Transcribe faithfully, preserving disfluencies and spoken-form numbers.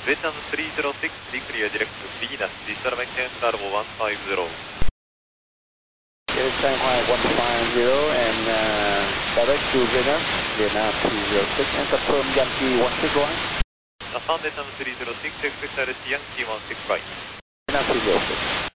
Vietnam three zero six, declear direct to Venus, descend maintain Starboard one five zero. Get Shanghai one five zero and uh, direct to Venus, Vietnam three zero six, and confirm Yankee one six right. Affirm Vietnam three zero six, expect R S Yankee one six right. Vietnam three zero six.